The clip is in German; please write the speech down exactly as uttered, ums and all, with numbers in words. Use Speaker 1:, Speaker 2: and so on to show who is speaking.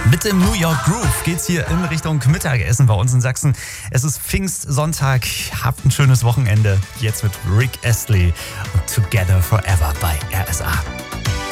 Speaker 1: Mit dem New York Groove geht's hier in Richtung Mittagessen bei uns in Sachsen. Es ist Pfingstsonntag. Habt ein schönes Wochenende. Jetzt mit Rick Astley und Together Forever bei R S A.